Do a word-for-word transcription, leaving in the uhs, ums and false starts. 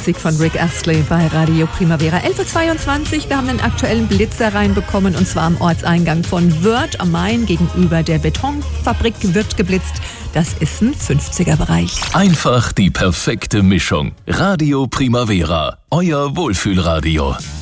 Musik von Rick Astley bei Radio Primavera. elf Uhr zweiundzwanzig. Wir haben einen aktuellen Blitzer reinbekommen und zwar am Ortseingang von Wörth am Main gegenüber der Betonfabrik wird geblitzt. Das ist ein fünfziger-Bereich. Einfach die perfekte Mischung. Radio Primavera, euer Wohlfühlradio.